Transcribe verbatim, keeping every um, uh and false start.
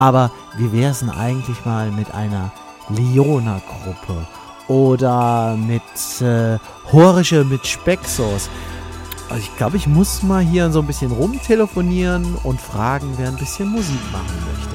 Aber wie wäre es denn eigentlich mal mit einer Leona-Gruppe oder mit äh, Horische mit Specksoße? Also ich glaube, ich muss mal hier so ein bisschen rumtelefonieren und fragen, wer ein bisschen Musik machen möchte.